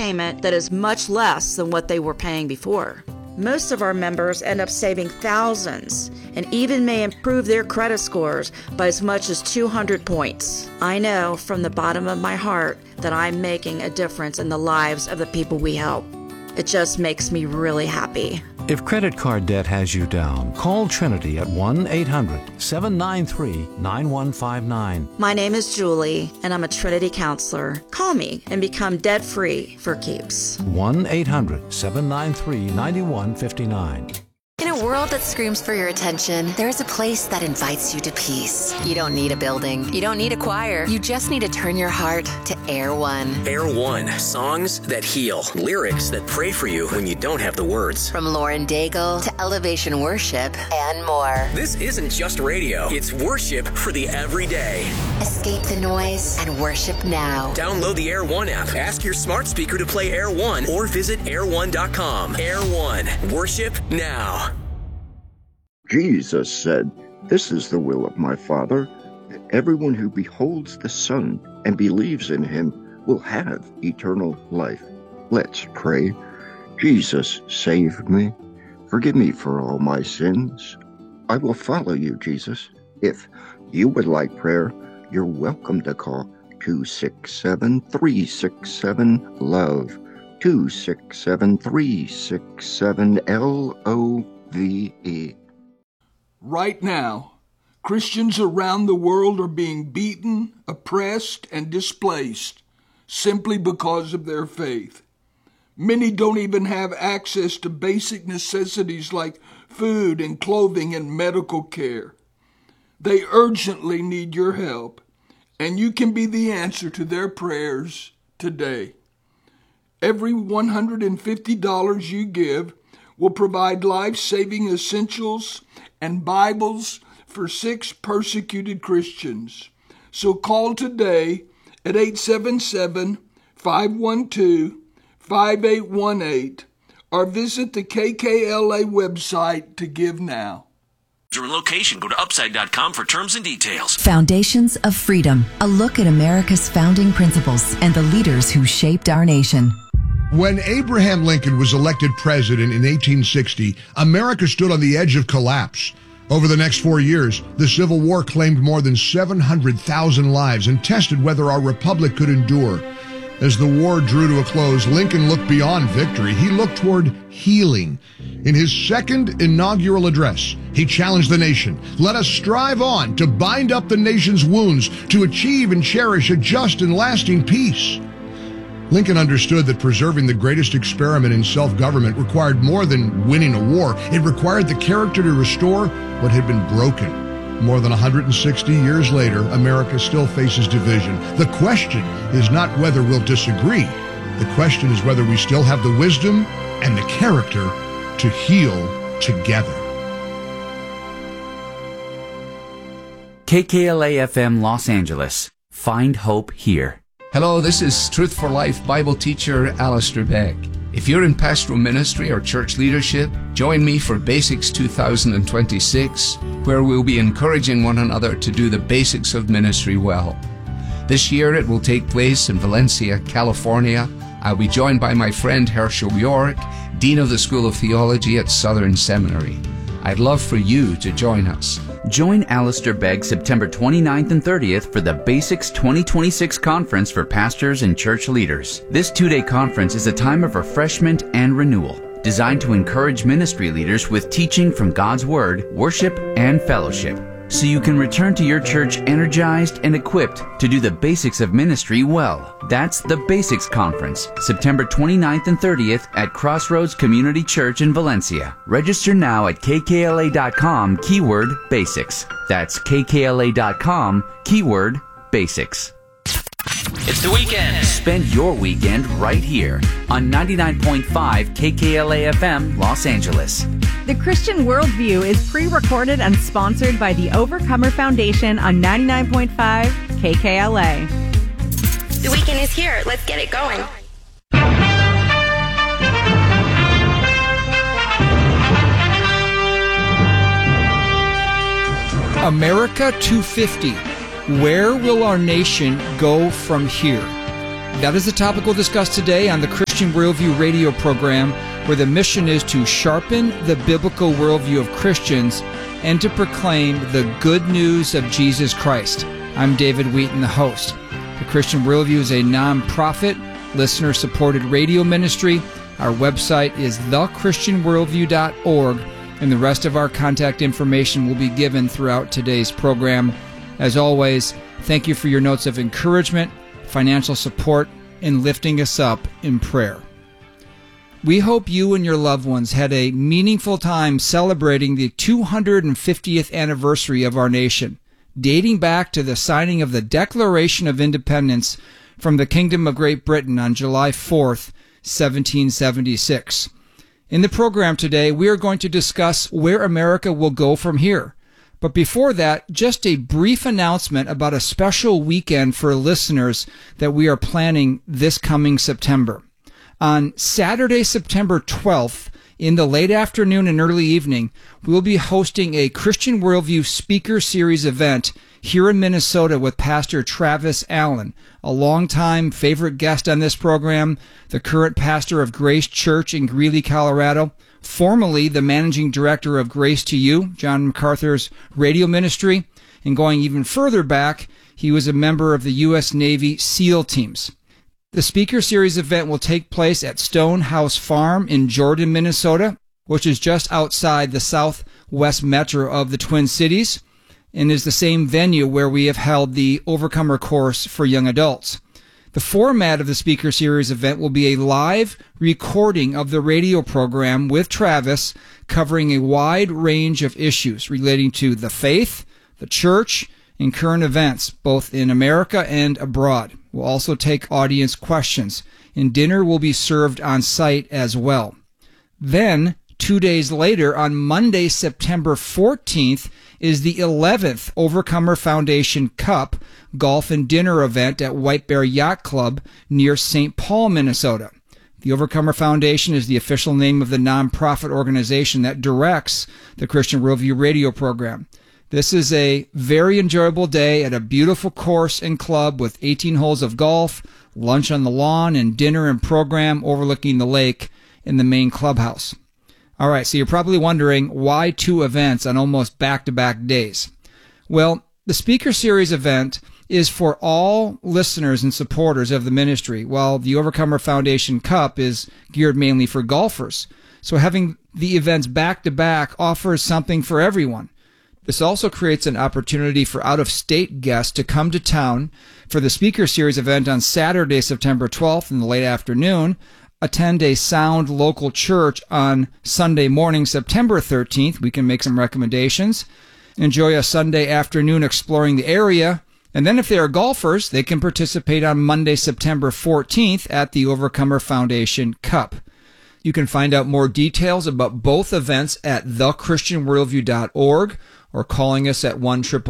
payment that is much less than what they were paying before. Most of our members end up saving thousands and even may improve their credit scores by as much as 200 points. I know from the bottom of my heart that I'm making a difference in the lives of the people we help. It just makes me really happy. If credit card debt has you down, call Trinity at 1-800-793-9159. My name is Julie, and I'm a Trinity counselor. Call me and become debt-free for keeps. 1-800-793-9159. In a world that screams for your attention, there is a place that invites you to peace. You don't need a building. You don't need a choir. You just need to turn your heart to Air One. Air One. Songs that heal. Lyrics that pray for you when you don't have the words. From Lauren Daigle to Elevation Worship and more. This isn't just radio. It's worship for the everyday. Escape the noise and worship now. Download the Air One app. Ask your smart speaker to play Air One or visit air1.com. Air One. Worship now. Jesus said, "This is the will of my Father, that everyone who beholds the Son and believes in him will have eternal life." Let's pray. Jesus, save me. Forgive me for all my sins. I will follow you, Jesus. If you would like prayer, you're welcome to call 267-367-LOVE, 267-367-LOVE. Right now, Christians around the world are being beaten, oppressed, and displaced simply because of their faith. Many don't even have access to basic necessities like food and clothing and medical care. They urgently need your help, and you can be the answer to their prayers today. Every $150 you give will provide life-saving essentials and Bibles for 6 persecuted Christians. So call today at 877-512-5818 or visit the KKLA website to give now. Your location. Go to upside.com for terms and details. Foundations of Freedom, a look at America's founding principles and the leaders who shaped our nation. When Abraham Lincoln was elected president in 1860, America stood on the edge of collapse. Over the next 4 years, the Civil War claimed more than 700,000 lives and tested whether our republic could endure. As the war drew to a close, Lincoln looked beyond victory. He looked toward healing. In his second inaugural address, he challenged the nation. Let us strive on to bind up the nation's wounds, to achieve and cherish a just and lasting peace. Lincoln understood that preserving the greatest experiment in self-government required more than winning a war. It required the character to restore what had been broken. More than 160 years later, America still faces division. The question is not whether we'll disagree. The question is whether we still have the wisdom and the character to heal together. KKLA-FM Los Angeles. Find hope here. Hello, this is Truth for Life Bible teacher Alistair Begg. If you're in pastoral ministry or church leadership, join me for Basics 2026, where we'll be encouraging one another to do the basics of ministry well. This year it will take place in Valencia, California. I'll be joined by my friend Herschel York, Dean of the School of Theology at Southern Seminary. I'd love for you to join us. Join Alistair Begg September 29th and 30th for the Basics 2026 Conference for Pastors and Church Leaders. This 2-day conference is a time of refreshment and renewal, designed to encourage ministry leaders with teaching from God's Word, worship, and fellowship, so you can return to your church energized and equipped to do the basics of ministry well. That's the Basics Conference, September 29th and 30th at Crossroads Community Church in Valencia. Register now at kkla.com, keyword basics. That's kkla.com, keyword basics. It's the weekend. Spend your weekend right here on 99.5 KKLA-FM Los Angeles. The Christian Worldview is pre-recorded and sponsored by the Overcomer Foundation on 99.5 KKLA. The weekend is here. Let's get it going. America 250. Where will our nation go from here? That is the topic we'll discuss today on the Christian Christian Worldview radio program where the mission is to sharpen the biblical worldview of Christians and to proclaim the good news of Jesus Christ. I'm David Wheaton, the host. The Christian Worldview is a non-profit, listener-supported radio ministry. Our website is thechristianworldview.org, and the rest of our contact information will be given throughout today's program. As always, thank you for your notes of encouragement, financial support, and lifting us up in prayer. We hope you and your loved ones had a meaningful time celebrating the 250th anniversary of our nation, dating back to the signing of the Declaration of Independence from the Kingdom of Great Britain on July 4th, 1776. In the program today, we are going to discuss where America will go from here. But before that, just a brief announcement about a special weekend for listeners that we are planning this coming September. On Saturday, September 12th, in the late afternoon and early evening, we will be hosting a Christian Worldview Speaker Series event here in Minnesota with Pastor Travis Allen, a longtime favorite guest on this program, the current pastor of Grace Church in Greeley, Colorado, formerly the managing director of Grace to You, John MacArthur's radio ministry, and going even further back, he was a member of the U.S. Navy SEAL teams. The Speaker Series event will take place at Stonehouse Farm in Jordan, Minnesota, which is just outside the southwest metro of the Twin Cities, and is the same venue where we have held the Overcomer course for young adults. The format of the Speaker Series event will be a live recording of the radio program with Travis, covering a wide range of issues relating to the faith, the church, and current events, both in America and abroad. We'll also take audience questions, and dinner will be served on site as well. Then, 2 days later, on Monday, September 14th, is the 11th Overcomer Foundation Cup golf and dinner event at White Bear Yacht Club near St. Paul, Minnesota. The Overcomer Foundation is the official name of the nonprofit organization that directs the Christian Worldview radio program. This is a very enjoyable day at a beautiful course and club with 18 holes of golf, lunch on the lawn, and dinner and program overlooking the lake in the main clubhouse. All right, so you're probably wondering why 2 events on almost back-to-back days. Well, the Speaker Series event is for all listeners and supporters of the ministry, while the Overcomer Foundation Cup is geared mainly for golfers. So having the events back-to-back offers something for everyone. This also creates an opportunity for out-of-state guests to come to town for the Speaker Series event on Saturday, September 12th in the late afternoon, attend a sound local church on Sunday morning, September 13th. We can make some recommendations. Enjoy a Sunday afternoon exploring the area. And then if they are golfers, they can participate on Monday, September 14th at the Overcomer Foundation Cup. You can find out more details about both events at thechristianworldview.org or calling us at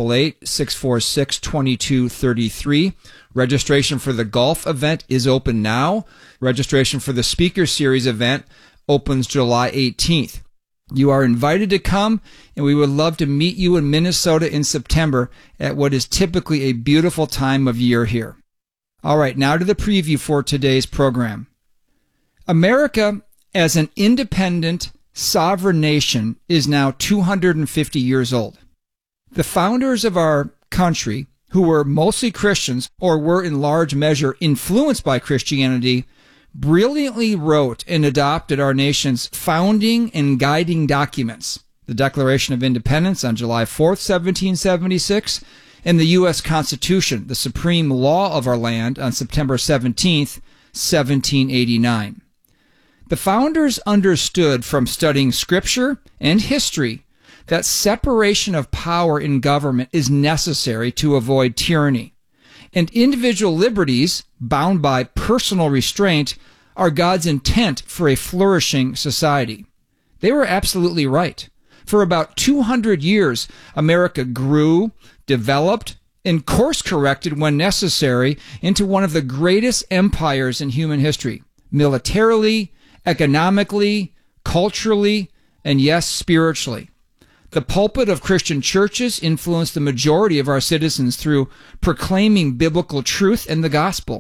1-888-646-2233. Registration for the golf event is open now. Registration for the Speaker Series event opens July 18th. You are invited to come, and we would love to meet you in Minnesota in September at what is typically a beautiful time of year here. All right, now to the preview for today's program. America, as an independent, sovereign nation, is now 250 years old. The founders of our country, who were mostly Christians or were in large measure influenced by Christianity, brilliantly wrote and adopted our nation's founding and guiding documents, the Declaration of Independence on July 4th, 1776, and the U.S. Constitution, the supreme law of our land, on September 17th, 1789. The founders understood from studying Scripture and history that separation of power in government is necessary to avoid tyranny, and individual liberties, bound by personal restraint, are God's intent for a flourishing society. They were absolutely right. For about 200 years, America grew, developed, and course-corrected when necessary into one of the greatest empires in human history, militarily, economically, culturally, and yes, spiritually. The pulpit of Christian churches influenced the majority of our citizens through proclaiming biblical truth and the gospel,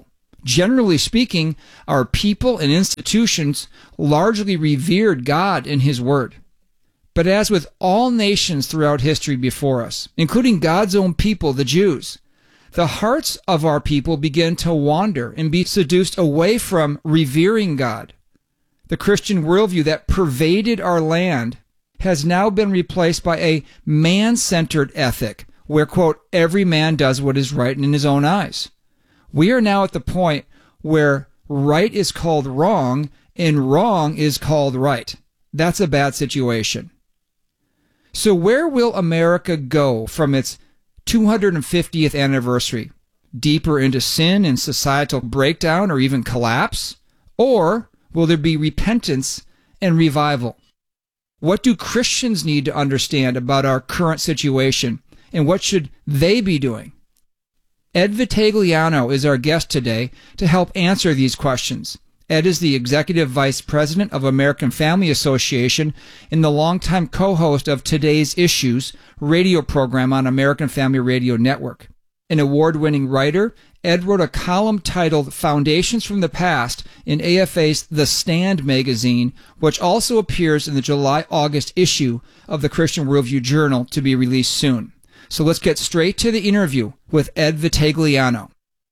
Generally speaking, our people and institutions largely revered God and His Word. But as with all nations throughout history before us, including God's own people, the Jews, the hearts of our people began to wander and be seduced away from revering God. The Christian worldview that pervaded our land has now been replaced by a man-centered ethic where, quote, every man does what is right in his own eyes. We are now at the point where right is called wrong and wrong is called right. That's a bad situation. So where will America go from its 250th anniversary? Deeper into sin and societal breakdown or even collapse? Or will there be repentance and revival? What do Christians need to understand about our current situation, and what should they be doing? Ed Vitagliano is our guest today to help answer these questions. Ed is the Executive Vice President of American Family Association and the longtime co-host of Today's Issues radio program on American Family Radio Network. An award-winning writer, Ed wrote a column titled Foundations from the Past in AFA's The Stand magazine, which also appears in the July-August issue of the Christian Worldview Journal to be released soon. So let's get straight to the interview with Ed Vitagliano.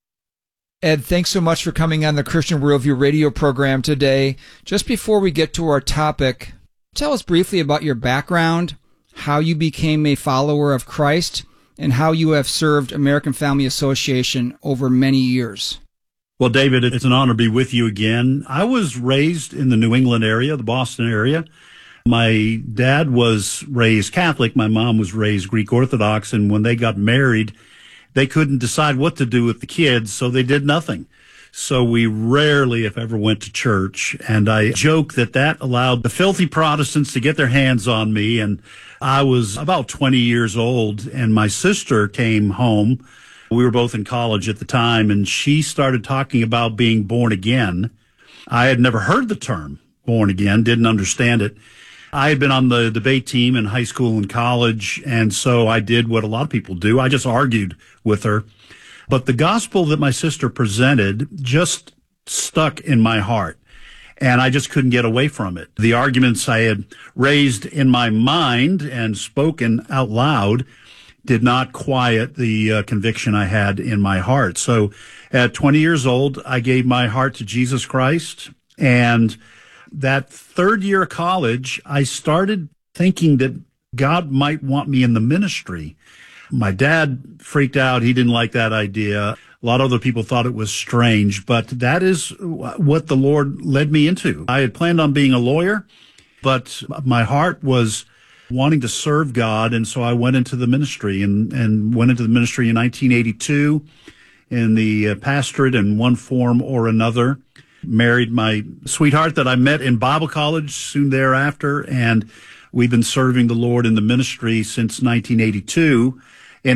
Ed, thanks so much for coming on the Christian Worldview radio program today. Just before we get to our topic, tell us briefly about your background, how you became a follower of Christ, and how you have served American Family Association over many years. Well, David, it's an honor to be with you again. I was raised in the New England area, the Boston area. My dad was raised Catholic. My mom was raised Greek Orthodox. And when they got married, they couldn't decide what to do with the kids, so they did nothing. So we rarely, if ever, went to church. And I joke that allowed the filthy Protestants to get their hands on me. And I was about 20 years old, and my sister came home. We were both in college at the time, and she started talking about being born again. I had never heard the term born again, didn't understand it. I had been on the debate team in high school and college, and so I did what a lot of people do. I just argued with her. But the gospel that my sister presented just stuck in my heart, and I just couldn't get away from it. The arguments I had raised in my mind and spoken out loud did not quiet the conviction I had in my heart. So at 20 years old, I gave my heart to Jesus Christ, and that third year of college, I started thinking that God might want me in the ministry. My dad freaked out. He didn't like that idea. A lot of other people thought it was strange, but that is what the Lord led me into. I had planned on being a lawyer, but my heart was wanting to serve God, and so I went into the ministry and went into the ministry in 1982 in the pastorate in one form or another. Married my sweetheart that I met in Bible college soon thereafter, and we've been serving the Lord in the ministry since 1982. In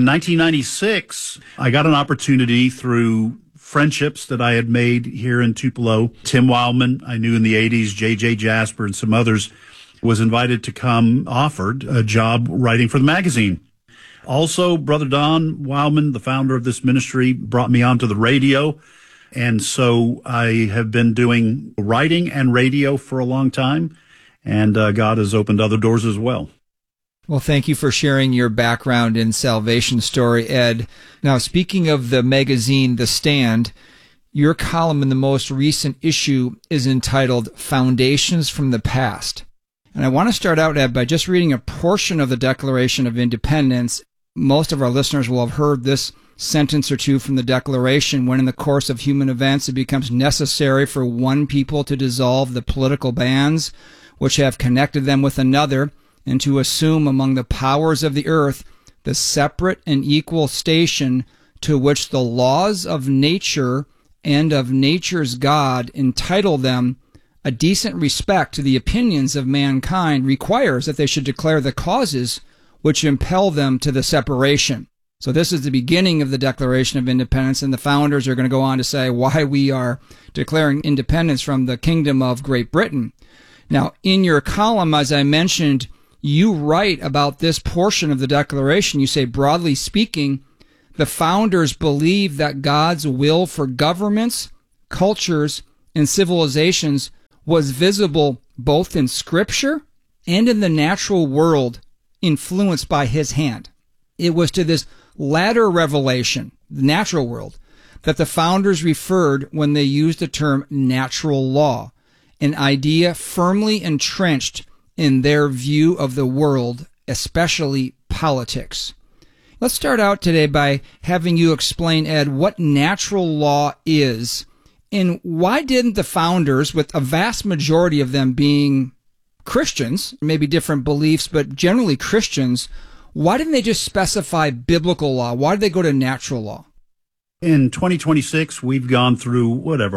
1996, I got an opportunity through friendships that I had made here in Tupelo. Tim Wildman, I knew in the 80s, J.J. Jasper, and some others, was invited to come, offered a job writing for the magazine. Also, Brother Don Wildman, the founder of this ministry, brought me onto the radio. And so I have been doing writing and radio for a long time, and God has opened other doors as well. Well, thank you for sharing your background and salvation story, Ed. Now, speaking of the magazine, The Stand, your column in the most recent issue is entitled Foundations from the Past. And I want to start out, Ed, by just reading a portion of the Declaration of Independence. Most of our listeners will have heard this sentence or two from the Declaration: when in the course of human events it becomes necessary for one people to dissolve the political bands which have connected them with another, and to assume among the powers of the earth the separate and equal station to which the laws of nature and of nature's God entitle them, a decent respect to the opinions of mankind requires that they should declare the causes which impel them to the separation. So this is the beginning of the Declaration of Independence, and the founders are going to go on to say why we are declaring independence from the Kingdom of Great Britain. Now, in your column, as I mentioned, you write about this portion of the Declaration. You say, broadly speaking, the founders believe that God's will for governments, cultures and civilizations was visible both in Scripture and in the natural world influenced by his hand. It was to this latter revelation, the natural world, that the founders referred when they used the term natural law, an idea firmly entrenched in their view of the world, especially politics. Let's start out today by having you explain, Ed, what natural law is, and why didn't the founders, with a vast majority of them being Christians, maybe different beliefs, but generally Christians, why didn't they just specify biblical law? Why did they go to natural law? In 2026, we've gone through,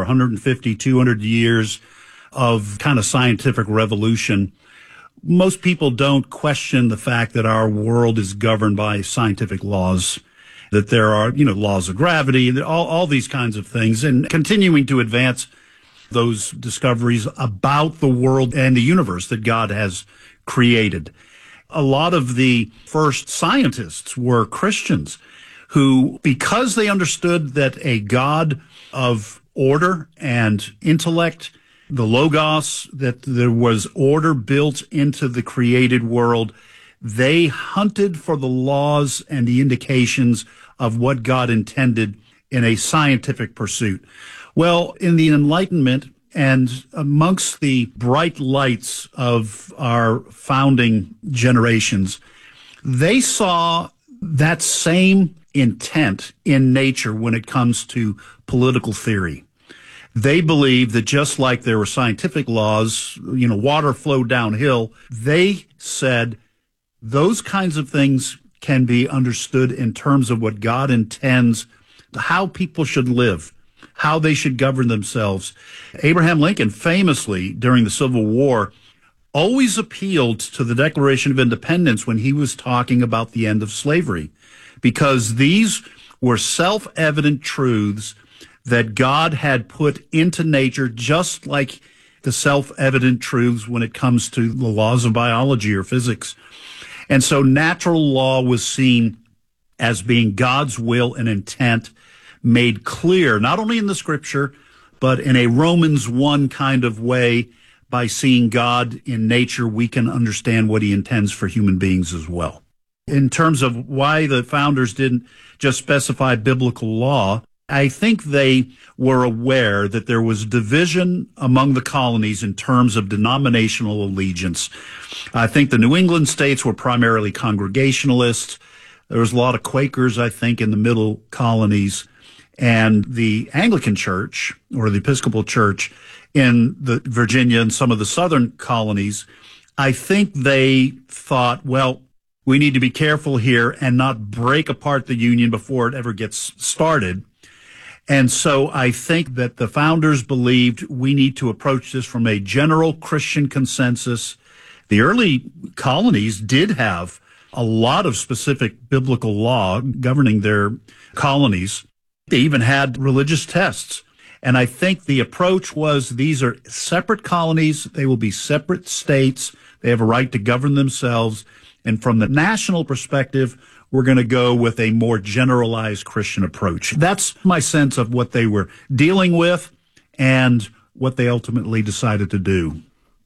150, 200 years of kind of scientific revolution. Most people don't question the fact that our world is governed by scientific laws, that there are, laws of gravity, all these kinds of things, and continuing to advance those discoveries about the world and the universe that God has created. A lot of the first scientists were Christians who, because they understood that a God of order and intellect, the Logos, that there was order built into the created world, they hunted for the laws and the indications of what God intended in a scientific pursuit. Well, in the Enlightenment and amongst the bright lights of our founding generations, they saw that same intent in nature when it comes to political theory. They believed that just like there were scientific laws, water flowed downhill, they said those kinds of things can be understood in terms of what God intends, how people should live, how they should govern themselves. Abraham Lincoln famously, during the Civil War, always appealed to the Declaration of Independence when he was talking about the end of slavery, because these were self-evident truths that God had put into nature, just like the self-evident truths when it comes to the laws of biology or physics. And so natural law was seen as being God's will and intent made clear, not only in the Scripture, but in a Romans 1 kind of way. By seeing God in nature, we can understand what he intends for human beings as well. In terms of why the founders didn't just specify biblical law, I think they were aware that there was division among the colonies in terms of denominational allegiance. I think the New England states were primarily Congregationalists. There was a lot of Quakers, I think, in the middle colonies. And the Anglican Church, or the Episcopal Church, in the Virginia and some of the southern colonies, I think they thought, well, we need to be careful here and not break apart the Union before it ever gets started. And so I think that the founders believed we need to approach this from a general Christian consensus. The early colonies did have a lot of specific biblical law governing their colonies. They even had religious tests. And I think the approach was these are separate colonies. They will be separate states. They have a right to govern themselves. And from the national perspective, we're going to go with a more generalized Christian approach. That's my sense of what they were dealing with and what they ultimately decided to do.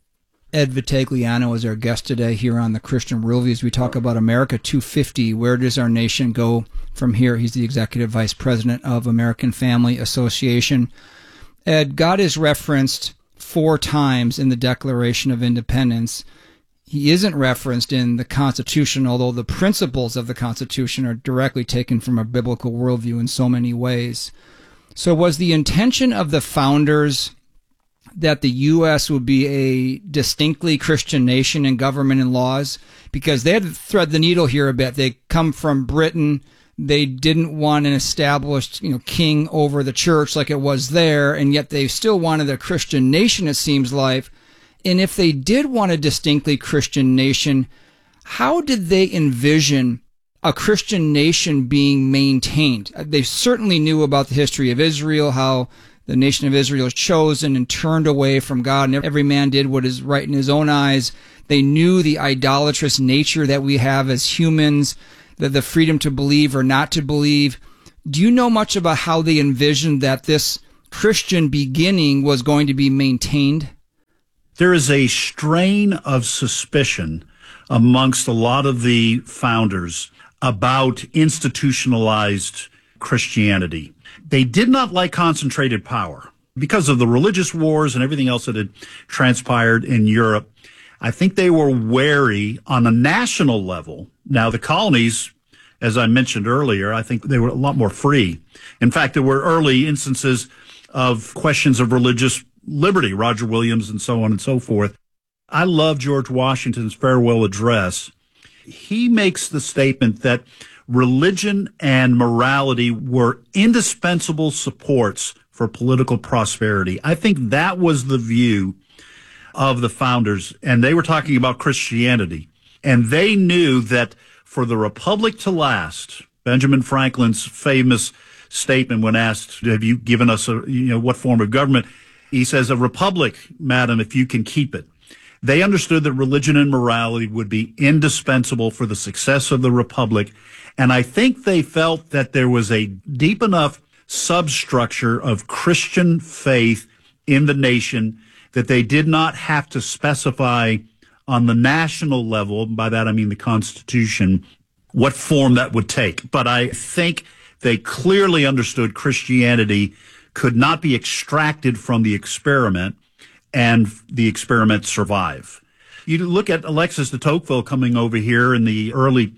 Ed Vitagliano is our guest today here on the Christian Worldview as we talk about America 250. Where does our nation go from here? He's the Executive Vice President of American Family Association. Ed, God is referenced 4 times in the Declaration of Independence. He isn't referenced in the Constitution, although the principles of the Constitution are directly taken from a biblical worldview in so many ways. So was the intention of the founders that the U.S. would be a distinctly Christian nation in government and laws? Because they had to thread the needle here a bit. They come from Britain. They didn't want an established, king over the church like it was there, and yet they still wanted a Christian nation, it seems like. And if they did want a distinctly Christian nation, how did they envision a Christian nation being maintained? They certainly knew about the history of Israel, how the nation of Israel was chosen and turned away from God, and every man did what is right in his own eyes. They knew the idolatrous nature that we have as humans, the freedom to believe or not to believe. Do you know much about how they envisioned that this Christian beginning was going to be maintained? There is a strain of suspicion amongst a lot of the founders about institutionalized Christianity. They did not like concentrated power because of the religious wars and everything else that had transpired in Europe. I think they were wary on a national level. Now, the colonies, as I mentioned earlier, I think they were a lot more free. In fact, there were early instances of questions of religious liberty, Roger Williams and so on and so forth. I love George Washington's farewell address. He makes the statement that religion and morality were indispensable supports for political prosperity. I think that was the view of the founders, and they were talking about Christianity. And they knew that for the republic to last, Benjamin Franklin's famous statement when asked, have you given us what form of government? He says, a republic, madam, if you can keep it. They understood that religion and morality would be indispensable for the success of the republic. And I think they felt that there was a deep enough substructure of Christian faith in the nation that they did not have to specify on the national level, by that I mean the Constitution, what form that would take. But I think they clearly understood Christianity could not be extracted from the experiment and the experiment survive. You look at Alexis de Tocqueville coming over here in the early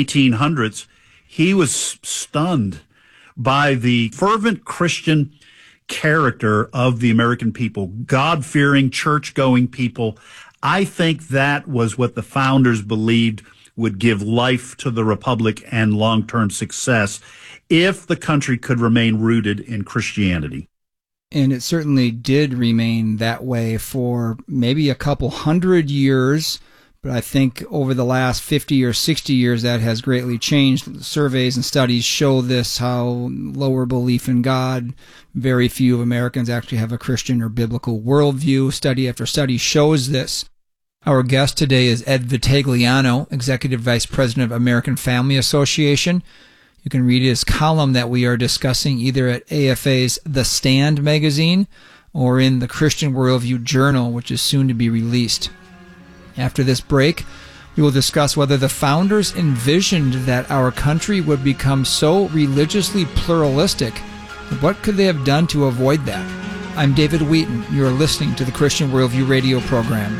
1800s. He was stunned by the fervent Christian character of the American people, God-fearing, church-going people. I think that was what the founders believed would give life to the republic and long-term success if the country could remain rooted in Christianity. And it certainly did remain that way for maybe a couple hundred years, but I think over the last 50 or 60 years that has greatly changed. Surveys and studies show this, how lower belief in God. Very few Americans actually have a Christian or biblical worldview. Study after study shows this. Our guest today is Ed Vitagliano, Executive Vice President of American Family Association. You can read his column that we are discussing either at AFA's The Stand magazine or in the Christian Worldview Journal, which is soon to be released. After this break, we will discuss whether the founders envisioned that our country would become so religiously pluralistic. What could they have done to avoid that? I'm David Wheaton. You are listening to the Christian Worldview radio program.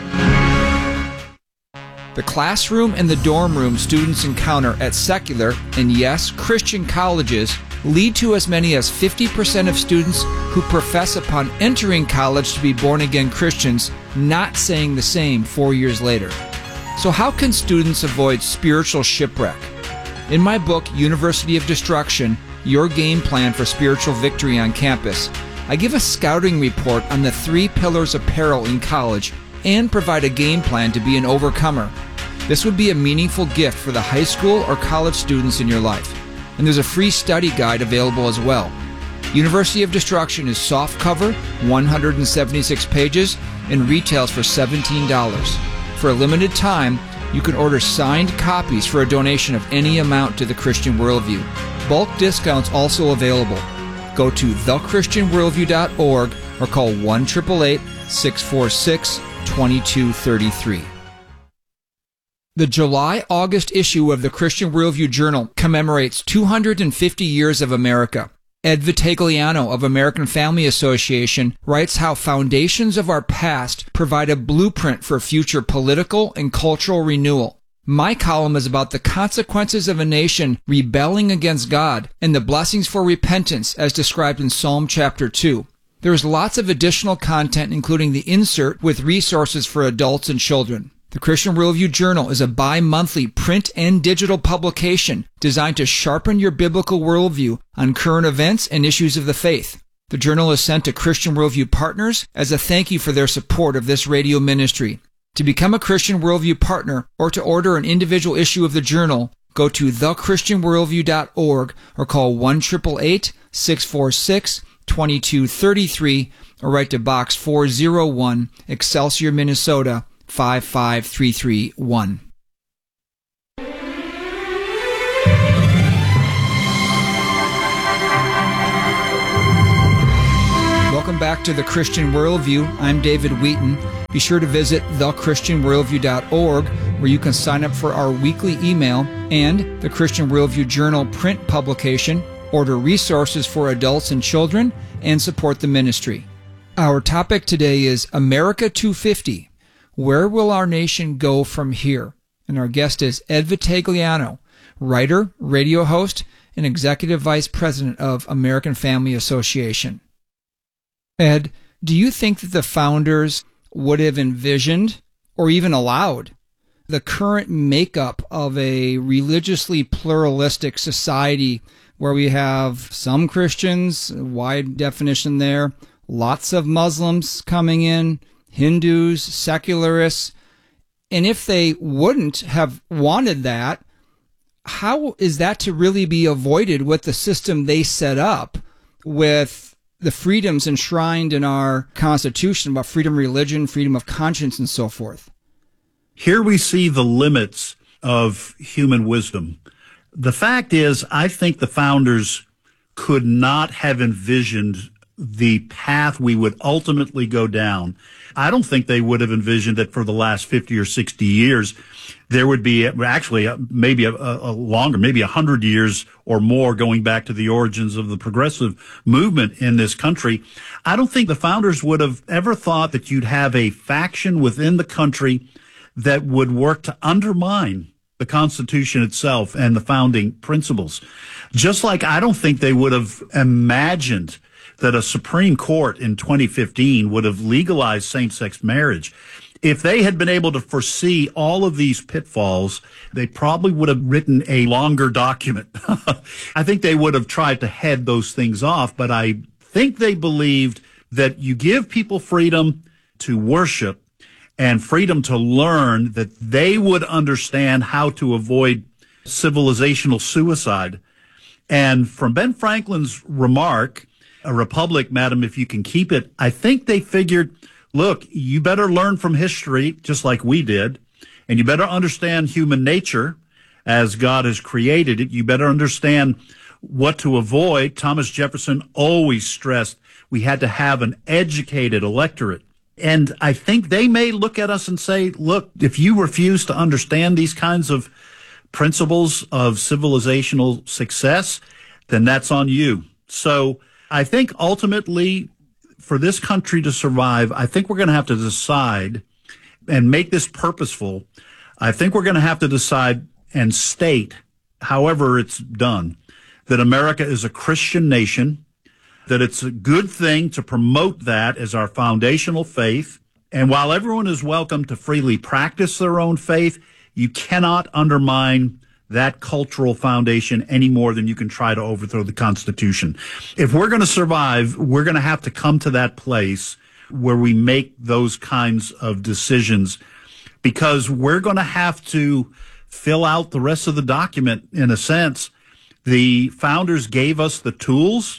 The classroom and the dorm room students encounter at secular, and yes, Christian colleges lead to as many as 50% of students who profess upon entering college to be born-again Christians not saying the same 4 years later. So how can students avoid spiritual shipwreck? In my book, University of Destruction, Your Game Plan for Spiritual Victory on Campus, I give a scouting report on the 3 pillars of peril in college and provide a game plan to be an overcomer. This would be a meaningful gift for the high school or college students in your life. And there's a free study guide available as well. University of Destruction is softcover, 176 pages, and retails for $17. For a limited time, you can order signed copies for a donation of any amount to the Christian Worldview. Bulk discounts also available. Go to thechristianworldview.org or call 1-888-646-2233. The July-August issue of the Christian Worldview Journal commemorates 250 years of America. Ed Vitagliano of American Family Association writes how foundations of our past provide a blueprint for future political and cultural renewal. My column is about the consequences of a nation rebelling against God and the blessings for repentance as described in Psalm chapter 2. There is lots of additional content, including the insert with resources for adults and children. The Christian Worldview Journal is a bi-monthly print and digital publication designed to sharpen your biblical worldview on current events and issues of the faith. The journal is sent to Christian Worldview partners as a thank you for their support of this radio ministry. To become a Christian Worldview partner or to order an individual issue of the journal, go to thechristianworldview.org or call 1-888-646-2233 or write to Box 401, Excelsior, Minnesota 55331. Welcome back to The Christian Worldview. I'm David Wheaton. Be sure to visit thechristianworldview.org, where you can sign up for our weekly email and the Christian Worldview Journal print publication, order resources for adults and children, and support the ministry. Our topic today is America 250. Where will our nation go from here? And our guest is Ed Vitagliano, writer, radio host, and executive vice president of American Family Association. Ed, do you think that the founders would have envisioned or even allowed the current makeup of a religiously pluralistic society where we have some Christians, wide definition there, lots of Muslims coming in, Hindus, secularists, and if they wouldn't have wanted that, how is that to really be avoided with the system they set up with the freedoms enshrined in our Constitution about freedom of religion, freedom of conscience, and so forth? Here we see the limits of human wisdom. The fact is, I think the founders could not have envisioned the path we would ultimately go down. I don't think they would have envisioned that for the last 50 or 60 years, there would be actually maybe a longer, maybe 100 years or more going back to the origins of the progressive movement in this country. I don't think the founders would have ever thought that you'd have a faction within the country that would work to undermine the Constitution itself and the founding principles. Just like I don't think they would have imagined that a Supreme Court in 2015 would have legalized same-sex marriage. If they had been able to foresee all of these pitfalls, they probably would have written a longer document. I think they would have tried to head those things off, but I think they believed that you give people freedom to worship and freedom to learn, that they would understand how to avoid civilizational suicide. And from Ben Franklin's remark, "A republic, madam, if you can keep it," I think they figured, look, you better learn from history, just like we did, and you better understand human nature as God has created it. You better understand what to avoid. Thomas Jefferson always stressed we had to have an educated electorate. And I think they may look at us and say, look, if you refuse to understand these kinds of principles of civilizational success, then that's on you. So I think ultimately, for this country to survive, I think we're going to have to decide and make this purposeful. I think we're going to have to decide and state, however it's done, that America is a Christian nation, that it's a good thing to promote that as our foundational faith. And while everyone is welcome to freely practice their own faith, you cannot undermine that cultural foundation any more than you can try to overthrow the Constitution. If we're going to survive, we're going to have to come to that place where we make those kinds of decisions, because we're going to have to fill out the rest of the document in a sense. The founders gave us the tools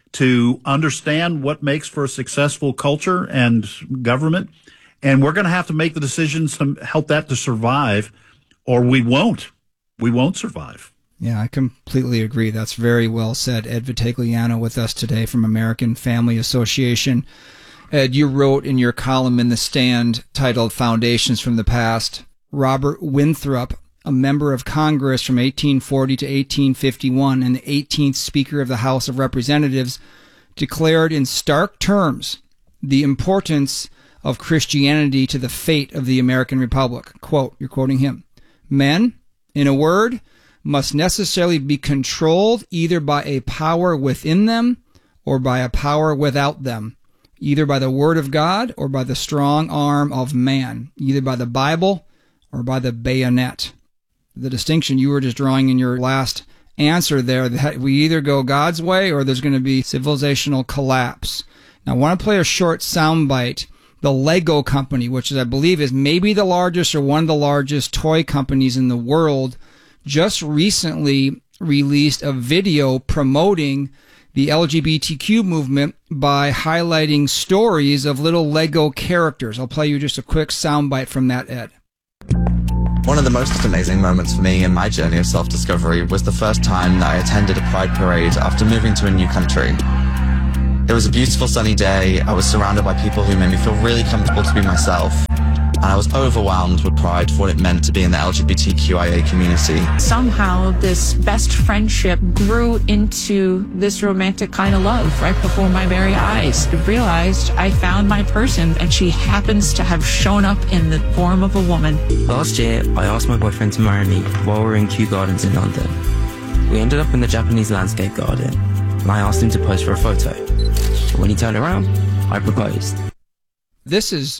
to understand what makes for a successful culture and government, and we're going to have to make the decisions to help that to survive, or we won't. We won't survive. Yeah, I completely agree. That's very well said. Ed Vitagliano with us today from American Family Association. Ed, you wrote in your column in The Stand titled Foundations from the Past, Robert Winthrop, a member of Congress from 1840 to 1851 and the 18th Speaker of the House of Representatives, declared in stark terms the importance of Christianity to the fate of the American Republic. Quote, you're quoting him, "Men, in a word, must necessarily be controlled either by a power within them or by a power without them, either by the word of God or by the strong arm of man, either by the Bible or by the bayonet." The distinction you were just drawing in your last answer there, that we either go God's way or there's going to be civilizational collapse. Now, I want to play a short soundbite. The Lego company, which I believe is maybe the largest or one of the largest toy companies in the world, just recently released a video promoting the LGBTQ movement by highlighting stories of little Lego characters. I'll play you just a quick soundbite from that, Ed. One of the most amazing moments for me in my journey of self-discovery was the first time that I attended a pride parade after moving to a new country. It was a beautiful sunny day. I was surrounded by people who made me feel really comfortable to be myself. And I was overwhelmed with pride for what it meant to be in the LGBTQIA community. Somehow this best friendship grew into this romantic kind of love right before my very eyes. I realized I found my person, and she happens to have shown up in the form of a woman. Last year, I asked my boyfriend to marry me while we were in Kew Gardens in London. We ended up in the Japanese landscape garden, and I asked him to pose for a photo. When he turned around, I proposed. This is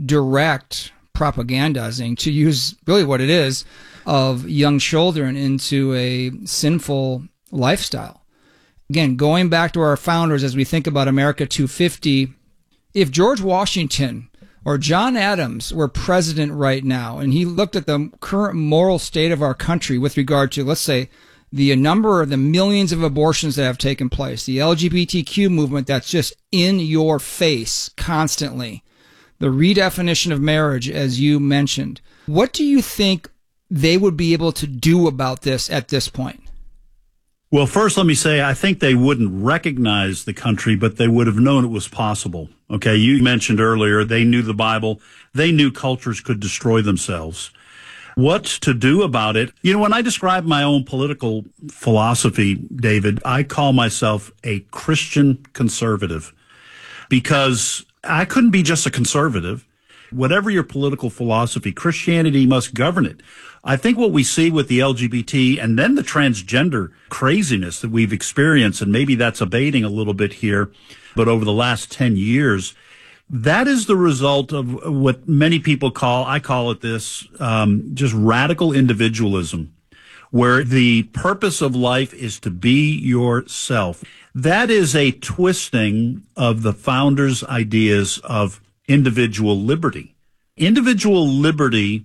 direct propagandizing, to use really what it is, of young children into a sinful lifestyle. Again, going back to our founders as we think about America 250, if George Washington or John Adams were president right now and he looked at the current moral state of our country with regard to, let's say, the number of the millions of abortions that have taken place, the LGBTQ movement that's just in your face constantly, the redefinition of marriage, as you mentioned, what do you think they would be able to do about this at this point? Well, first, let me say, I think they wouldn't recognize the country, but they would have known it was possible. Okay, you mentioned earlier, they knew the Bible. They knew cultures could destroy themselves. What to do about it? You know, when I describe my own political philosophy, David, I call myself a Christian conservative because I couldn't be just a conservative. Whatever your political philosophy, Christianity must govern it. I think what we see with the LGBT and then the transgender craziness that we've experienced, and maybe that's abating a little bit here, but over the last 10 years, that is the result of what many people call, I call it this, just radical individualism, where the purpose of life is to be yourself. That is a twisting of the founders' ideas of individual liberty. Individual liberty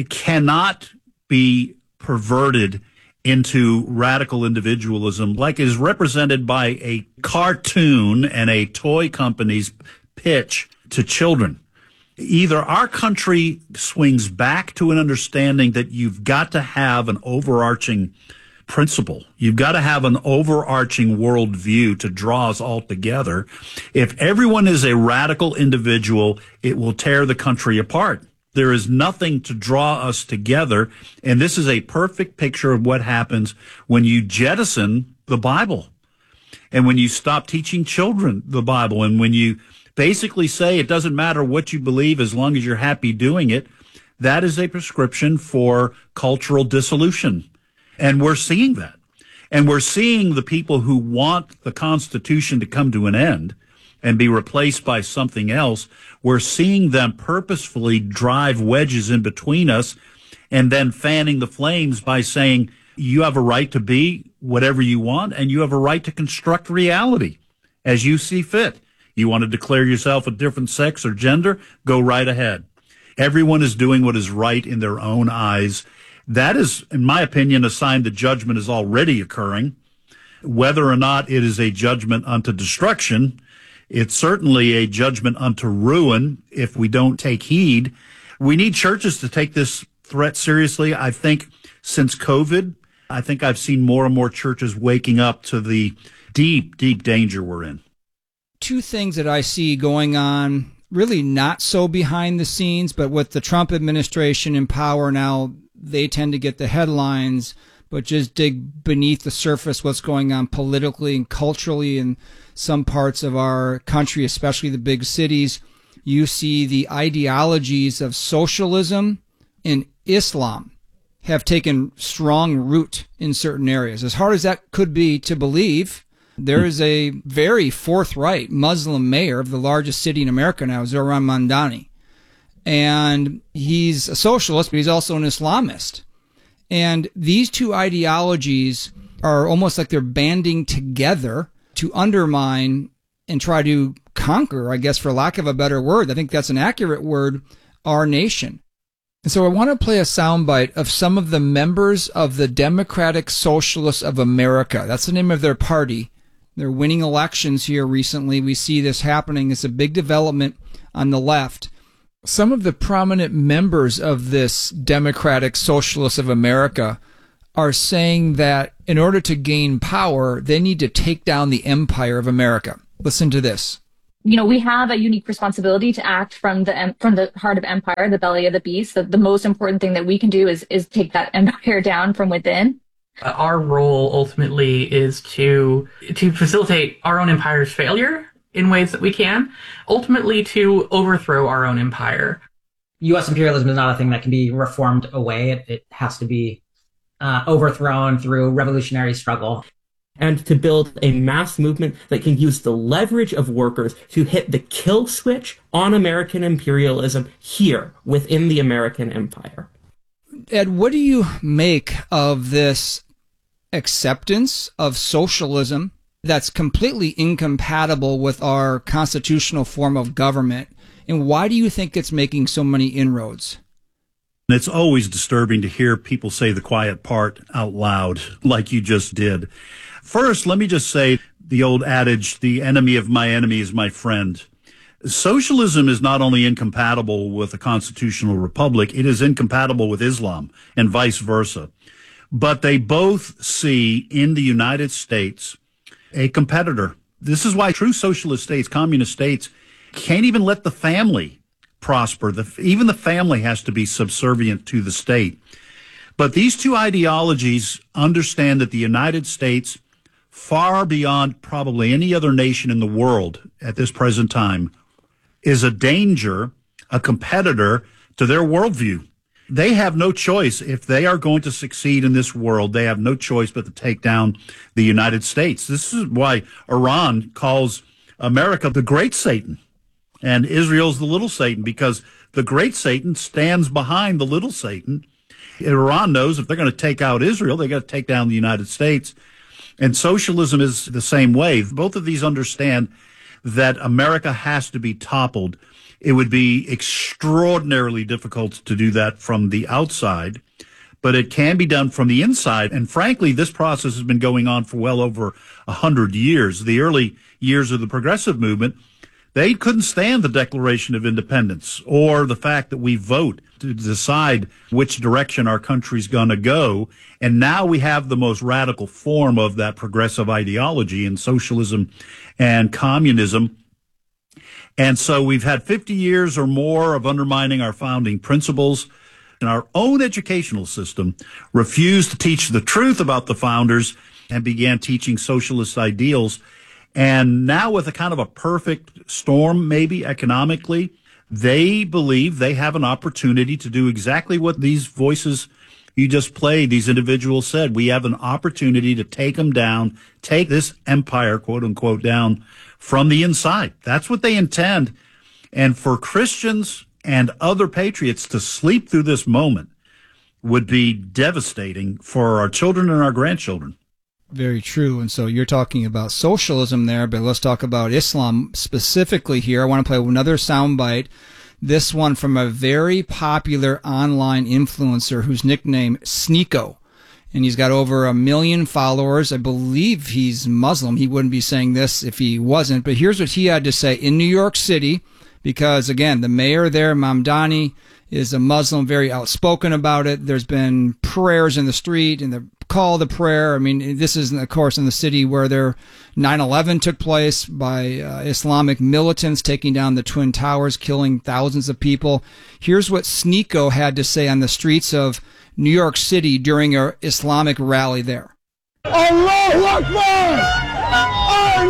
cannot be perverted into radical individualism like is represented by a cartoon and a toy company's pitch to children. Either our country swings back to an understanding that you've got to have an overarching principle. You've got to have an overarching worldview to draw us all together. If everyone is a radical individual, it will tear the country apart. There is nothing to draw us together. And this is a perfect picture of what happens when you jettison the Bible and when you stop teaching children the Bible and when you basically say it doesn't matter what you believe as long as you're happy doing it. That is a prescription for cultural dissolution. And we're seeing that. And we're seeing the people who want the Constitution to come to an end and be replaced by something else. We're seeing them purposefully drive wedges in between us and then fanning the flames by saying, you have a right to be whatever you want and you have a right to construct reality as you see fit. You want to declare yourself a different sex or gender? Go right ahead. Everyone is doing what is right in their own eyes. That is, in my opinion, a sign that judgment is already occurring. Whether or not it is a judgment unto destruction, it's certainly a judgment unto ruin if we don't take heed. We need churches to take this threat seriously. I think since COVID, I think I've seen more and more churches waking up to the deep, deep danger we're in. Two things that I see going on, really not so behind the scenes, but with the Trump administration in power now, they tend to get the headlines, but just dig beneath the surface what's going on politically and culturally in some parts of our country, especially the big cities. You see the ideologies of socialism and Islam have taken strong root in certain areas. As hard as that could be to believe, there is a very forthright Muslim mayor of the largest city in America now, Zohran Mamdani. And he's a socialist, but he's also an Islamist. And these two ideologies are almost like they're banding together to undermine and try to conquer, I guess, for lack of a better word, I think that's an accurate word, our nation. And so I want to play a soundbite of some of the members of the Democratic Socialists of America. That's the name of their party. They're winning elections here recently. We see this happening. It's a big development on the left. Some of the prominent members of this Democratic Socialists of America are saying that in order to gain power, they need to take down the empire of America. Listen to this. We have a unique responsibility to act from the heart of empire, the belly of the beast. The most important thing that we can do is take that empire down from within. Our role ultimately is to facilitate our own empire's failure in ways that we can, ultimately to overthrow our own empire. U.S. imperialism is not a thing that can be reformed away. It has to be overthrown through revolutionary struggle. And to build a mass movement that can use the leverage of workers to hit the kill switch on American imperialism here within the American empire. Ed, what do you make of this acceptance of socialism that's completely incompatible with our constitutional form of government? And why do you think it's making so many inroads? It's always disturbing to hear people say the quiet part out loud, like you just did. First, let me just say the old adage, the enemy of my enemy is my friend. Socialism is not only incompatible with a constitutional republic, it is incompatible with Islam and vice versa. But they both see in the United States a competitor. This is why true socialist states, communist states, can't even let the family prosper. Even the family has to be subservient to the state. But these two ideologies understand that the United States, far beyond probably any other nation in the world at this present time, is a danger, a competitor to their worldview. They have no choice. If they are going to succeed in this world, they have no choice but to take down the United States. This is why Iran calls America the great Satan and Israel's the little Satan, because the great Satan stands behind the little Satan. Iran knows if they're going to take out Israel, they got to take down the United States. And socialism is the same way. Both of these understand that America has to be toppled. It would be extraordinarily difficult to do that from the outside, but it can be done from the inside. And frankly, this process has been going on for well over 100 years. The early years of the progressive movement, they couldn't stand the Declaration of Independence or the fact that we vote to decide which direction our country's going to go. And now we have the most radical form of that progressive ideology in socialism and communism. And so we've had 50 years or more of undermining our founding principles, and our own educational system refused to teach the truth about the founders and began teaching socialist ideals. And now with a kind of a perfect storm, maybe economically, they believe they have an opportunity to do exactly what these voices you just played, these individuals said. We have an opportunity to take them down, take this empire, quote unquote, down from the inside. That's what they intend. And for Christians and other patriots to sleep through this moment would be devastating for our children and our grandchildren. Very true. And so you're talking about socialism there, but let's talk about Islam specifically here. I want to play another soundbite. This one from a very popular online influencer whose nickname Sneeko. And he's got over 1 million followers. I believe he's Muslim. He wouldn't be saying this if he wasn't. But here's what he had to say in New York City, because, again, the mayor there, Mamdani, is a Muslim, very outspoken about it. There's been prayers in the street and the call to prayer. I mean, this is, of course, in the city where their 9/11 took place by Islamic militants taking down the Twin Towers, killing thousands of people. Here's what Sneeko had to say on the streets of New York City during an Islamic rally there. Allahu Akbar! Oh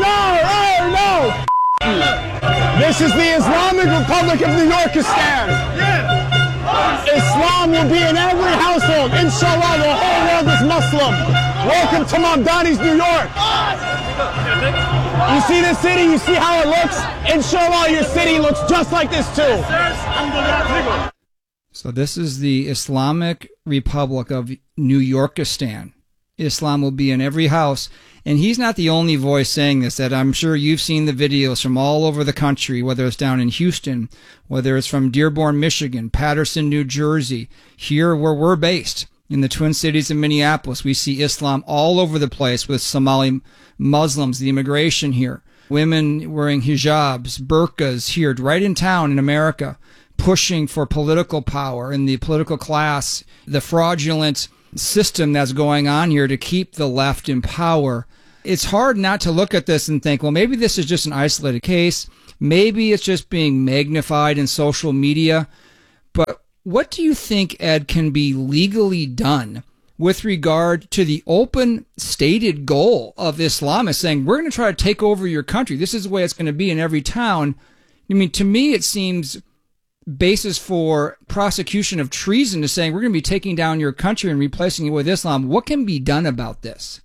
no! Oh no! This is the Islamic Republic of New Yorkistan. Islam will be in every household. Inshallah, the whole world is Muslim. Welcome to Mamdani's New York. You see this city? You see how it looks? Inshallah, your city looks just like this too. So this is the Islamic Republic of New Yorkistan. Islam will be in every house. And he's not the only voice saying this. That I'm sure you've seen the videos from all over the country, whether it's down in Houston, whether it's from Dearborn, Michigan, Patterson, New Jersey, here where we're based in the Twin Cities of Minneapolis. We see Islam all over the place with Somali Muslims, the immigration here, women wearing hijabs, burqas here, right in town in America, pushing for political power in the political class, the fraudulent system that's going on here to keep the left in power. it's hard not to look at this and think, well, maybe this is just an isolated case. Maybe it's just being magnified in social media. But what do you think, Ed, can be legally done with regard to the open stated goal of Islamists saying, we're going to try to take over your country. This is the way it's going to be in every town. I mean, to me, it seems basis for prosecution of treason is saying we're going to be taking down your country and replacing it with Islam. What can be done about this?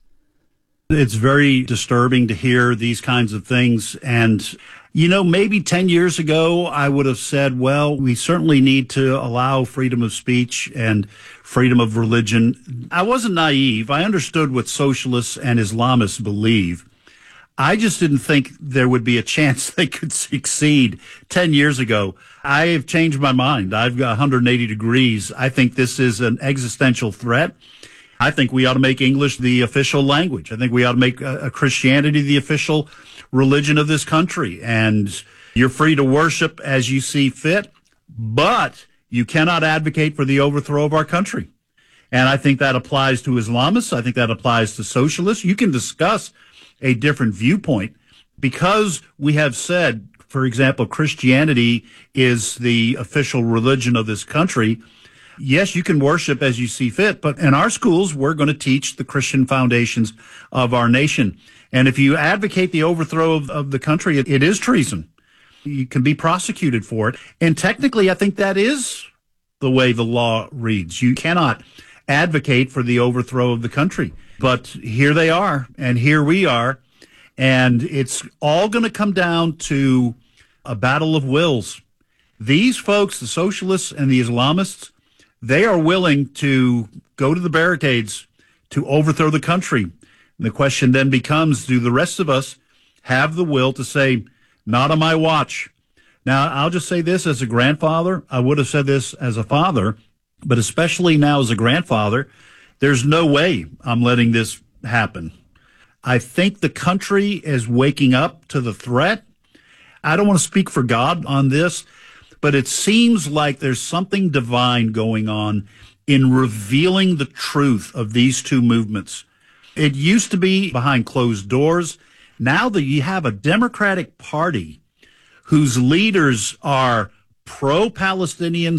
It's very disturbing to hear these kinds of things. And, maybe 10 years ago, I would have said, well, we certainly need to allow freedom of speech and freedom of religion. I wasn't naive. I understood what socialists and Islamists believe. I just didn't think there would be a chance they could succeed 10 years ago. I have changed my mind. I've got 180 degrees. I think this is an existential threat. I think we ought to make English the official language. I think we ought to make Christianity the official religion of this country. And you're free to worship as you see fit, but you cannot advocate for the overthrow of our country. And I think that applies to Islamists. I think that applies to socialists. You can discuss a different viewpoint because we have said, for example, Christianity is the official religion of this country. Yes, you can worship as you see fit, but in our schools, we're going to teach the Christian foundations of our nation. And if you advocate the overthrow of the country, it is treason. You can be prosecuted for it. And technically, I think that is the way the law reads. You cannot advocate for the overthrow of the country. But here they are, and here we are. And it's all going to come down to a battle of wills. These folks, the socialists and the Islamists, they are willing to go to the barricades to overthrow the country. And the question then becomes, do the rest of us have the will to say, not on my watch? Now, I'll just say this as a grandfather. I would have said this as a father, but especially now as a grandfather, there's no way I'm letting this happen. I think the country is waking up to the threat. I don't want to speak for God on this, but it seems like there's something divine going on in revealing the truth of these two movements. It used to be behind closed doors. Now that you have a Democratic Party whose leaders are pro-Palestinian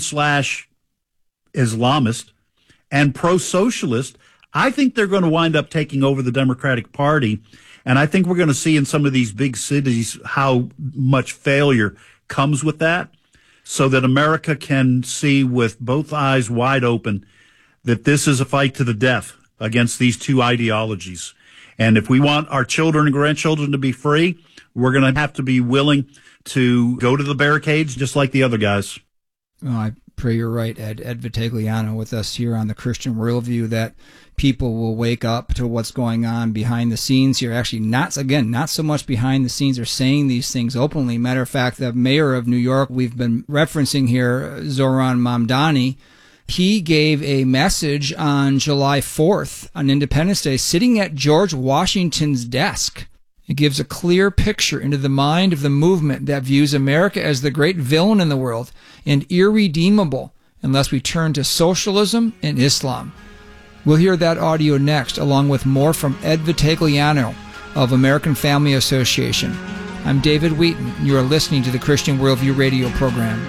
/ Islamist and pro-socialist, I think they're going to wind up taking over the Democratic Party. And I think we're going to see in some of these big cities how much failure comes with that, so that America can see with both eyes wide open that this is a fight to the death against these two ideologies. And if we want our children and grandchildren to be free, we're going to have to be willing to go to the barricades just like the other guys. Oh, I pray you're right, Ed Vitagliano, with us here on the Christian Worldview, that people will wake up to what's going on behind the scenes here. Actually, not so much behind the scenes. They're saying these things openly. Matter of fact, the mayor of New York, we've been referencing here, Zohran Mamdani, he gave a message on July 4th, on Independence Day, sitting at George Washington's desk. It gives a clear picture into the mind of the movement that views America as the great villain in the world and irredeemable unless we turn to socialism and Islam. We'll hear that audio next, along with more from Ed Vitagliano of American Family Association. I'm David Wheaton, and you are listening to the Christian Worldview radio program.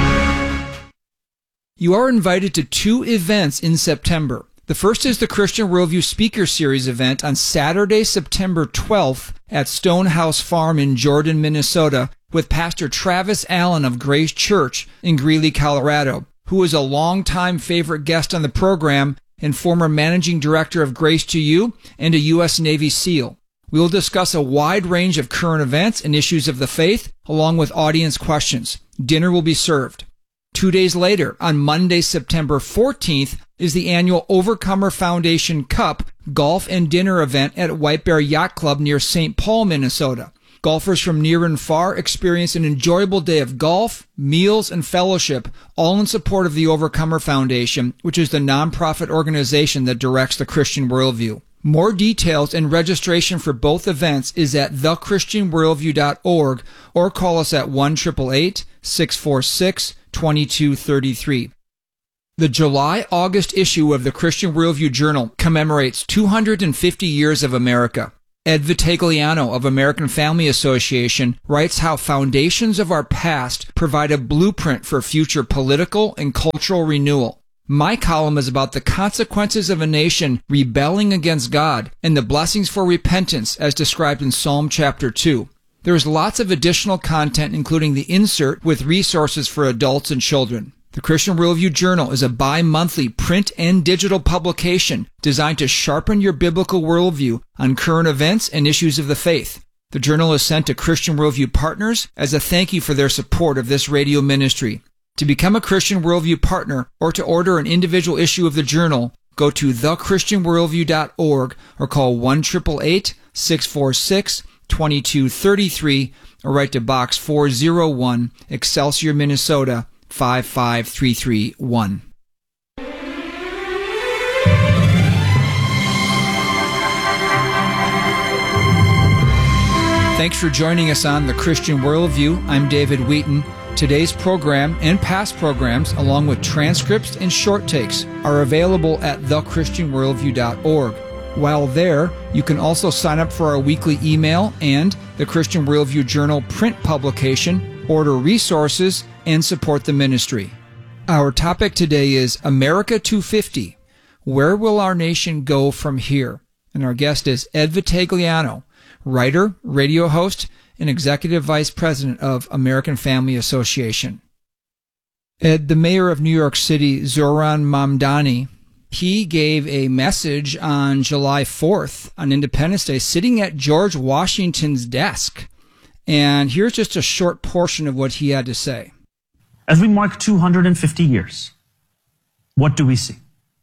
You are invited to 2 events in September. The first is the Christian Worldview Speaker Series event on Saturday, September 12th at Stonehouse Farm in Jordan, Minnesota, with Pastor Travis Allen of Grace Church in Greeley, Colorado, who is a longtime favorite guest on the program and former managing director of Grace to You and a U.S. Navy SEAL. We will discuss a wide range of current events and issues of the faith, along with audience questions. Dinner will be served. 2 days later, on Monday, September 14th, is the annual Overcomer Foundation Cup golf and dinner event at White Bear Yacht Club near St. Paul, Minnesota. Golfers from near and far experience an enjoyable day of golf, meals, and fellowship, all in support of the Overcomer Foundation, which is the nonprofit organization that directs the Christian Worldview. More details and registration for both events is at thechristianworldview.org or call us at 1-888-646-2233. The July-August issue of the Christian Worldview Journal commemorates 250 years of America. Ed Vitagliano of American Family Association writes how foundations of our past provide a blueprint for future political and cultural renewal. My column is about the consequences of a nation rebelling against God and the blessings for repentance as described in Psalm chapter 2. There is lots of additional content, including the insert with resources for adults and children. The Christian Worldview Journal is a bi-monthly print and digital publication designed to sharpen your biblical worldview on current events and issues of the faith. The journal is sent to Christian Worldview partners as a thank you for their support of this radio ministry. To become a Christian Worldview partner or to order an individual issue of the journal, go to thechristianworldview.org or call 1-888-646-2233 or write to Box 401, Excelsior, Minnesota 55331. Thanks for joining us on The Christian Worldview. I'm David Wheaton. Today's program and past programs, along with transcripts and short takes, are available at thechristianworldview.org. While there, you can also sign up for our weekly email and the Christian Worldview Journal print publication, order resources, and support the ministry. Our topic today is America 250. Where will our nation go from here? And our guest is Ed Vitagliano, writer, radio host, and executive vice president of American Family Association. Ed, the mayor of New York City, Zohran Mamdani, he gave a message on July 4th on Independence Day sitting at George Washington's desk. And here's just a short portion of what he had to say. As we mark 250 years, what do we see?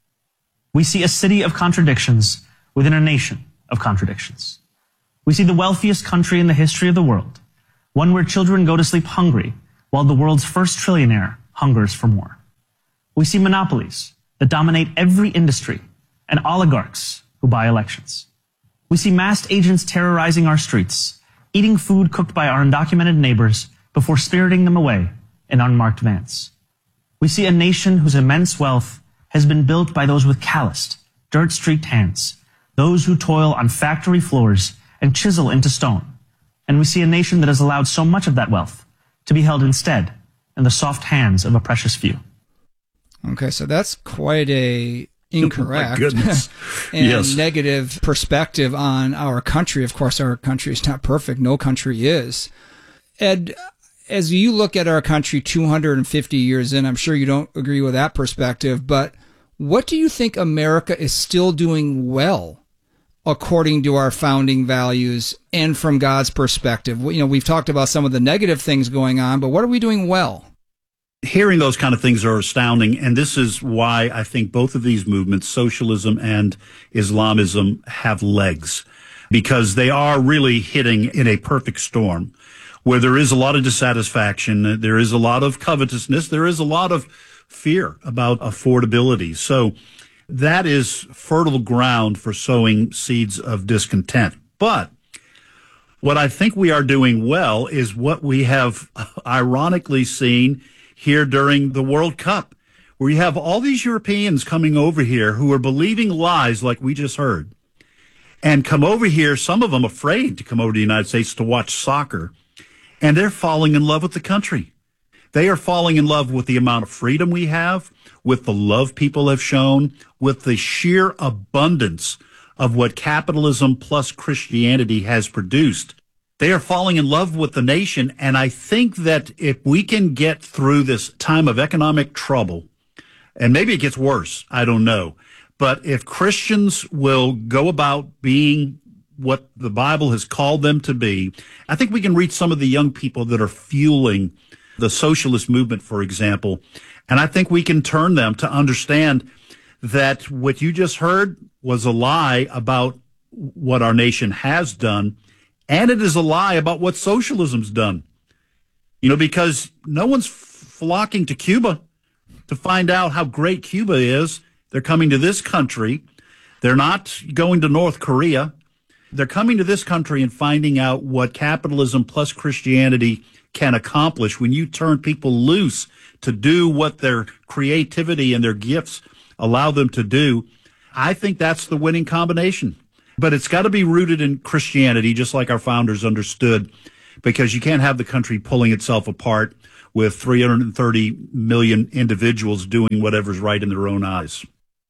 We see a city of contradictions within a nation of contradictions. We see the wealthiest country in the history of the world, one where children go to sleep hungry while the world's first trillionaire hungers for more. We see monopolies that dominate every industry and oligarchs who buy elections. We see masked agents terrorizing our streets, eating food cooked by our undocumented neighbors before spiriting them away in unmarked vans. We see a nation whose immense wealth has been built by those with calloused, dirt-streaked hands, those who toil on factory floors and chisel into stone. And we see a nation that has allowed so much of that wealth to be held instead in the soft hands of a precious few. Okay, so that's quite a incorrect and negative perspective on our country. Of course, our country is not perfect. No country is. Ed, as you look at our country 250 years in, I'm sure you don't agree with that perspective, but what do you think America is still doing well according to our founding values and from God's perspective? You know, we've talked about some of the negative things going on, but what are we doing well? Hearing those kind of things are astounding, and this is why I think both of these movements, socialism and Islamism, have legs, because they are really hitting in a perfect storm where there is a lot of dissatisfaction, there is a lot of covetousness, there is a lot of fear about affordability. So that is fertile ground for sowing seeds of discontent. But what I think we are doing well is what we have ironically seen here during the World Cup, where you have all these Europeans coming over here who are believing lies like we just heard, and come over here, some of them afraid to come over to the United States to watch soccer, and they're falling in love with the country. They are falling in love with the amount of freedom we have, with the love people have shown, with the sheer abundance of what capitalism plus Christianity has produced. They are falling in love with the nation, and I think that if we can get through this time of economic trouble, and maybe it gets worse, I don't know, but if Christians will go about being what the Bible has called them to be, I think we can reach some of the young people that are fueling the socialist movement, for example, and I think we can turn them to understand that what you just heard was a lie about what our nation has done, and it is a lie about what socialism's done. You know, because no one's flocking to Cuba to find out how great Cuba is. They're coming to this country. They're not going to North Korea. They're coming to this country and finding out what capitalism plus Christianity can accomplish when you turn people loose to do what their creativity and their gifts allow them to do. I think that's the winning combination. But it's got to be rooted in Christianity, just like our founders understood, because you can't have the country pulling itself apart with 330 million individuals doing whatever's right in their own eyes.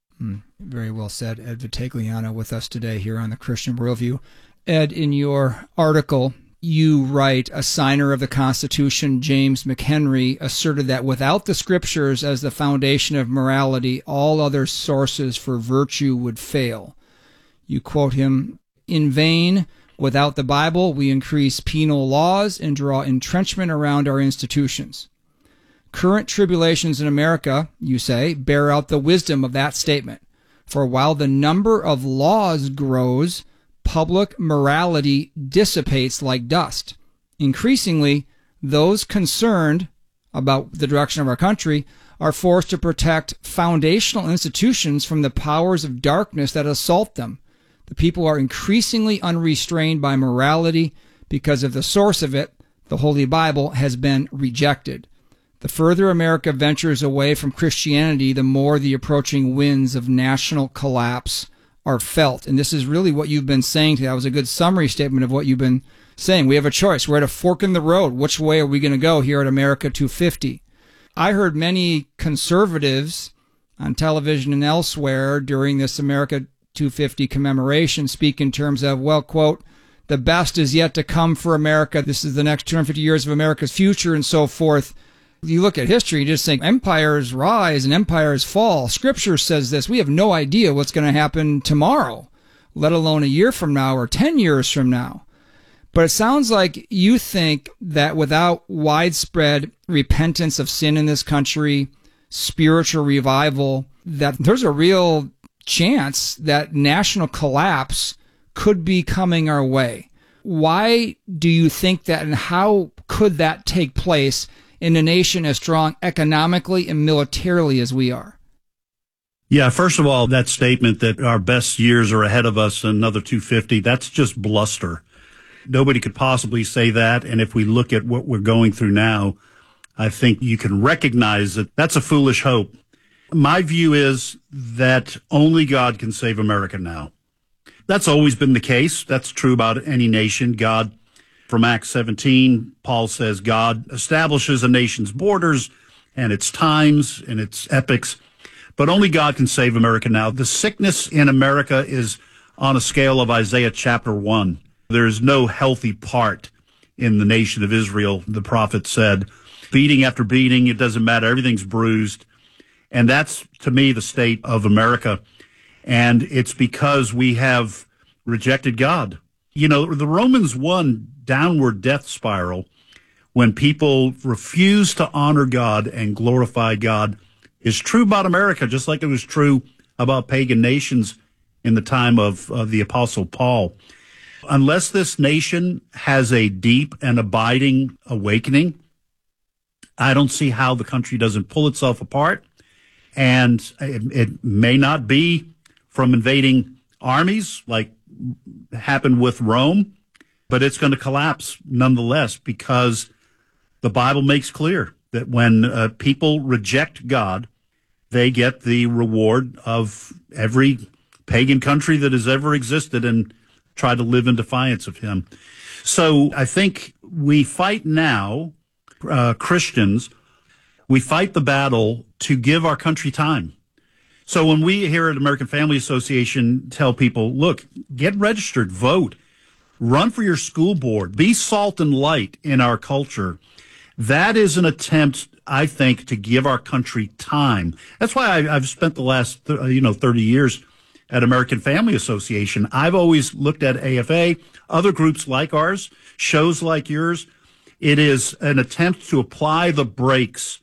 Very well said. Ed Vitagliano with us today here on the Christian Worldview. Ed, in your article, you write, a signer of the Constitution, James McHenry, asserted that without the Scriptures as the foundation of morality, all other sources for virtue would fail. You quote him, "In vain, without the Bible, we increase penal laws and draw entrenchment around our institutions. Current tribulations in America," you say, "bear out the wisdom of that statement. For while the number of laws grows, public morality dissipates like dust. Increasingly, those concerned about the direction of our country are forced to protect foundational institutions from the powers of darkness that assault them. The people are increasingly unrestrained by morality because of the source of it, the Holy Bible, has been rejected. The further America ventures away from Christianity, the more the approaching winds of national collapse are felt." And this is really what you've been saying today. That was a good summary statement of what you've been saying. We have a choice. We're at a fork in the road. Which way are we going to go here at America 250? I heard many conservatives on television and elsewhere during this America 250 commemoration speak in terms of, well, quote, "the best is yet to come for America. This is the next 250 years of America's future," and so forth. You look at history, you just think empires rise and empires fall. Scripture says this. We have no idea what's going to happen tomorrow, let alone a year from now or 10 years from now. But it sounds like you think that without widespread repentance of sin in this country, spiritual revival, that there's a real chance that national collapse could be coming our way. Why do you think that, and how could that take place in a nation as strong economically and militarily as we are? Yeah, first of all, that statement that our best years are ahead of us, another 250, that's just bluster. Nobody could possibly say that. And if we look at what we're going through now, I think you can recognize that that's a foolish hope. My view is that only God can save America now. That's always been the case. That's true about any nation. God, from Acts 17, Paul says God establishes a nation's borders and its times and its epochs, but only God can save America now. The sickness in America is on a scale of Isaiah chapter 1. There's no healthy part in the nation of Israel, the prophet said. Beating after beating, it doesn't matter. Everything's bruised. And that's, to me, the state of America. And it's because we have rejected God. You know, the Romans 1 downward death spiral, when people refuse to honor God and glorify God, is true about America, just like it was true about pagan nations in the time of the Apostle Paul. Unless this nation has a deep and abiding awakening, I don't see how the country doesn't pull itself apart. And it may not be from invading armies like happened with Rome, but it's going to collapse nonetheless, because the Bible makes clear that when people reject God, they get the reward of every pagan country that has ever existed and try to live in defiance of him. So I think we fight now, Christians, we fight the battle to give our country time. So when we here at American Family Association tell people, look, get registered, vote, run for your school board, be salt and light in our culture, that is an attempt, I think, to give our country time. That's why I've spent the last 30 years at American Family Association. I've always looked at AFA, other groups like ours, shows like yours. It is an attempt to apply the brakes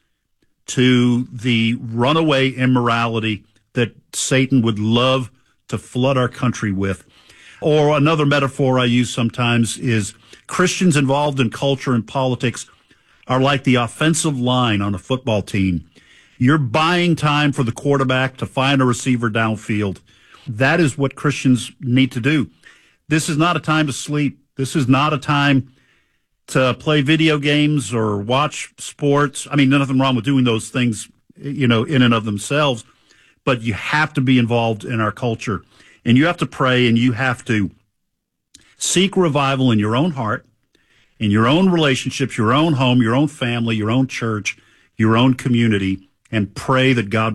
to the runaway immorality that Satan would love to flood our country with. Or another metaphor I use sometimes is Christians involved in culture and politics are like the offensive line on a football team. You're buying time for the quarterback to find a receiver downfield. That is what Christians need to do. This is not a time to sleep. This is not a time to play video games or watch sports. I mean, nothing wrong with doing those things, in and of themselves, but you have to be involved in our culture. And you have to pray, and you have to seek revival in your own heart, in your own relationships, your own home, your own family, your own church, your own community, and pray that God